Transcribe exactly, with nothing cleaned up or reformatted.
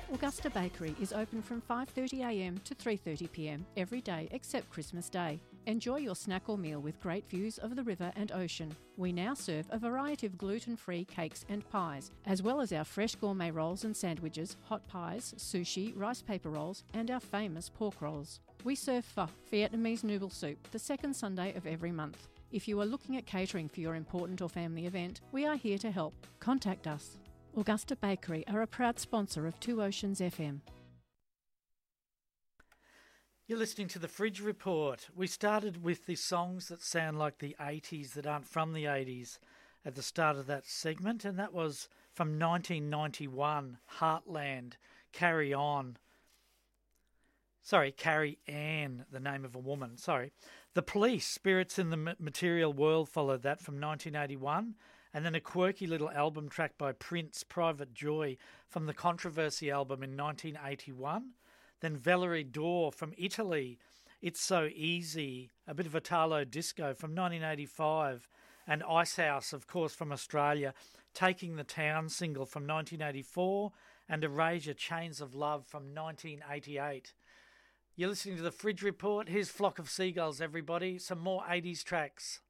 Augusta Bakery is open from five thirty a m to three thirty p m every day except Christmas Day. Enjoy your snack or meal with great views of the river and ocean. We now serve a variety of gluten-free cakes and pies, as well as our fresh gourmet rolls and sandwiches, hot pies, sushi, rice paper rolls, and our famous pork rolls. We serve pho, Vietnamese noodle soup, the second Sunday of every month. If you are looking at catering for your important or family event, we are here to help. Contact us. Augusta Bakery are a proud sponsor of Two Oceans F M. You're listening to the Fridge Report. We started with the songs that sound like the eighties that aren't from the eighties at the start of that segment, and that was from nineteen ninety-one, Heartland, Carry On. Sorry, Carrie Ann, the name of a woman, sorry. The Police, Spirits in the Material World, followed that from nineteen eighty-one, and then a quirky little album track by Prince, Private Joy, from the Controversy album in nineteen eighty-one. Then Valerie Dore from Italy, It's So Easy, a bit of Italo disco from nineteen eighty-five, and Icehouse, of course, from Australia, Taking the Town single from nineteen eighty-four, and Erasure, Chains of Love from nineteen eighty-eight. You're listening to the Fridge Report. Here's Flock of Seagulls, everybody. Some more eighties tracks.